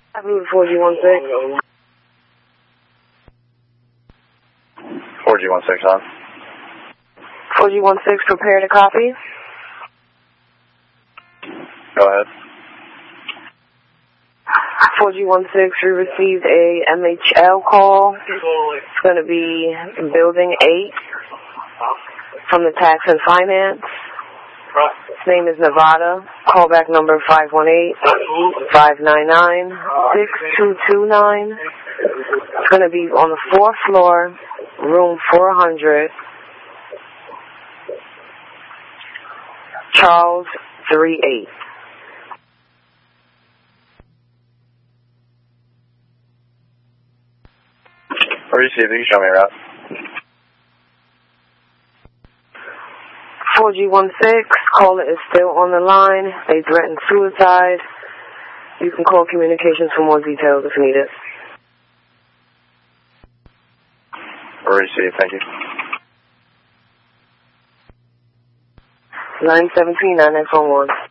I believe 4G16. 4G16 on. 4G16, prepare to copy. Go ahead. 4G16, we received a MHL call. It's going to be Building 8 from the Tax and Finance. His name is Nevada. Callback number 518-599-6229. It's going to be on the 4th floor, room 400, Charles 38. Receive, you can show me around. 4G16, caller is still on the line. They threatened suicide. You can call communications for more details if needed. Receive, thank you. 917-9941.